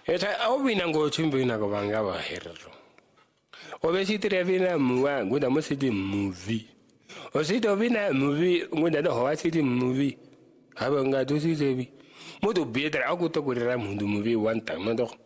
Eta au bina ngo chimbo ina ko banga ba herro. Obesity revina muwa ngunda mo city movie. O city obina movie ngunda do ho city movie. Haba nga do city bi. Moto betra aku to ko ra mundu movie one time do.